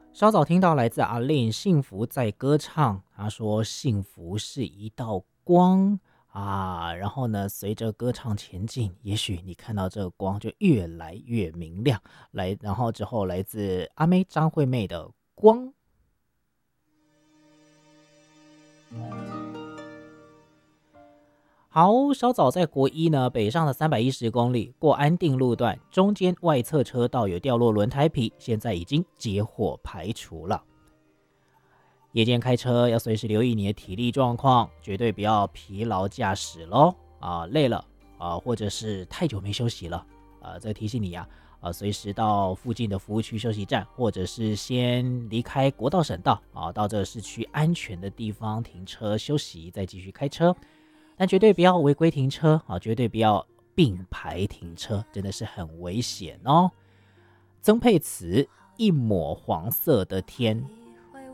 稍早听到来自阿令幸福在歌唱，他说幸福是一道光啊，然后呢，随着歌唱前进，也许你看到这个光就越来越明亮。来，然后之后来自阿妹张惠妹的光。好，稍早在国一呢，北上了310公里，过安定路段，中间外侧车道有掉落轮胎皮，现在已经接获排除了。夜间开车要随时留意你的体力状况，绝对不要疲劳驾驶咯。累了或者是太久没休息了这提醒你随时到附近的服务区休息站，或者是先离开国道省道到这个市区安全的地方停车休息，再继续开车。但绝对不要违规停车绝对不要并排停车，真的是很危险哦。曾沛慈一抹黄色的天，